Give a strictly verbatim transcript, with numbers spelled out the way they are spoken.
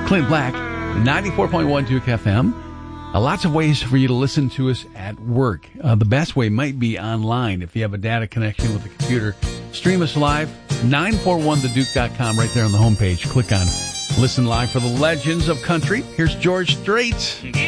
Clint Black, ninety-four point one Duke F M. Uh, lots of ways for you to listen to us at work. Uh, the best way might be online if you have a data connection with the computer. Stream us live, nine four one the duke dot com, right there on the homepage. Click on Listen Live for the Legends of Country. Here's George Strait.